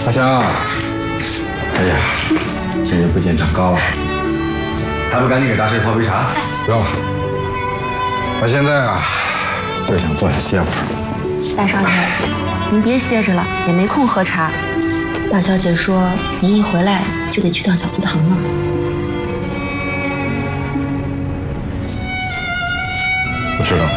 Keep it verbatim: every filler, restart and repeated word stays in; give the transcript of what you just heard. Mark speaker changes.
Speaker 1: 阿香，哎呀，今日不见长高啊，还不赶紧给大师泡杯茶？不用了，我现在啊就想坐下歇会儿。
Speaker 2: 大少爷，您别歇着了，也没空喝茶。大小姐说您一回来就得去趟小祠堂了。
Speaker 1: 我知道。